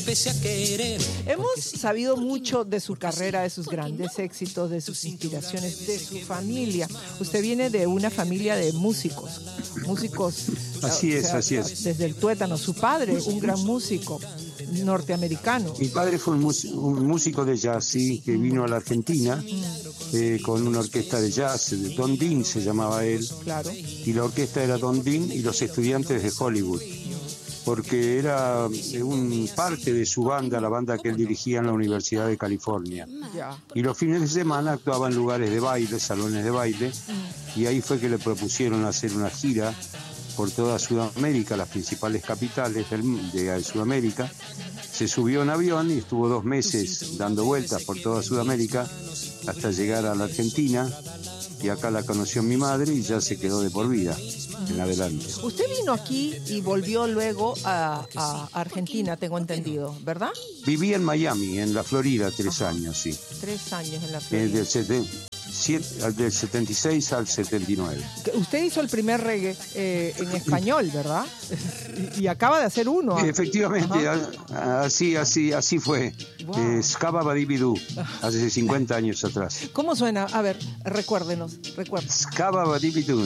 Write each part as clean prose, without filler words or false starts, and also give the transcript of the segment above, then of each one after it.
empecé a querer. Hemos sabido mucho de su carrera, de sus grandes éxitos, de sus inspiraciones, de su familia. Usted viene de una familia de músicos. Así es, así es. Desde el tuétano. Su padre, un gran músico norteamericano. Mi padre fue un músico de jazz, sí, que vino a la Argentina con una orquesta de jazz, Don Dean se llamaba él. Claro. Y la orquesta era Don Dean y los estudiantes de Hollywood, porque era parte de su banda, la banda que él dirigía en la Universidad de California. Ya. Y los fines de semana actuaba en lugares de baile, salones de baile, y ahí fue que le propusieron hacer una gira por toda Sudamérica, las principales capitales de Sudamérica. Se subió en avión y estuvo 2 meses dando vueltas por toda Sudamérica hasta llegar a la Argentina, y acá la conoció mi madre y ya se quedó de por vida en adelante. Usted vino aquí y volvió luego a Argentina, tengo entendido, ¿verdad? Viví en Miami, en la Florida, 3 años, sí. 3 años en la Florida. Del 76 al 79. Usted hizo el primer reggae en español, ¿verdad? Y acaba de hacer uno. Efectivamente, así fue. Wow. Scaba Badibidú, hace 50 años atrás. ¿Cómo suena? A ver, recuérdenos. Scaba Badibidú,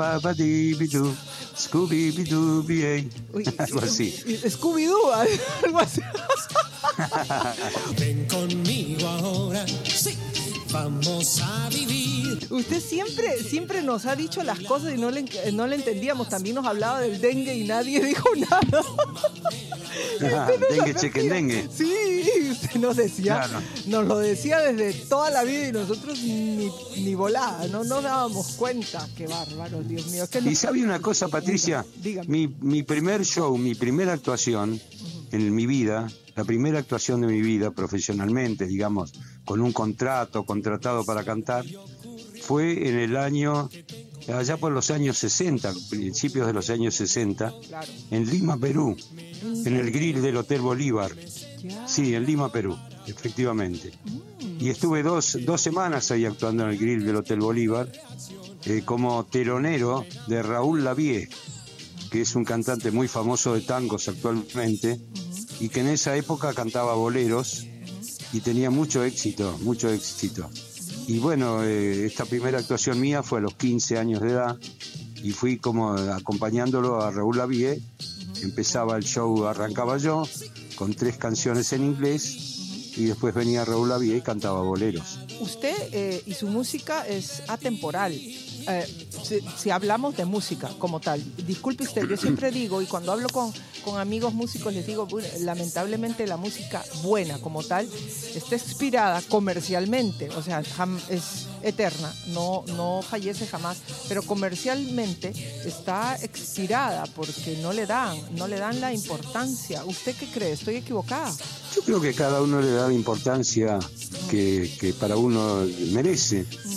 Scooby-Bidoo, algo así. Scooby-Doo, algo así. Ven conmigo ahora, sí, vamos a vivir. Usted siempre nos ha dicho las cosas y no le entendíamos. También nos hablaba del dengue y nadie dijo nada. Dengue, chequen, dengue. Sí, usted nos decía, claro. Nos lo decía desde toda la vida y nosotros ni volada, no nos dábamos cuenta. Qué bárbaro, Dios mío. ¿Y sabe una cosa, Patricia? Dígame. Mi primer show, mi primera actuación en mi vida, la primera actuación de mi vida profesionalmente, digamos, con un contratado para cantar, fue en el año, allá por los años 60, principios de los años 60, Claro. en Lima, Perú, en el grill del Hotel Bolívar. Ya. Sí, en Lima, Perú, efectivamente. Y estuve dos semanas ahí actuando en el grill del Hotel Bolívar como telonero de Raúl Lavie, que es un cantante muy famoso de tangos actualmente y que en esa época cantaba boleros y tenía mucho éxito. Y bueno, esta primera actuación mía fue a los 15 años de edad y fui como acompañándolo a Raúl Lavie. Empezaba el show, arrancaba yo con 3 canciones en inglés y después venía Raúl Lavie y cantaba boleros. Usted y su música es atemporal. Si hablamos de música como tal, disculpe usted, yo siempre digo, y cuando hablo con amigos músicos les digo, lamentablemente la música buena como tal está inspirada comercialmente, o sea, es eterna, no fallece jamás, pero comercialmente está expirada porque no le dan la importancia. ¿Usted qué cree? ¿Estoy equivocada? Yo creo que cada uno le da la importancia que para uno merece.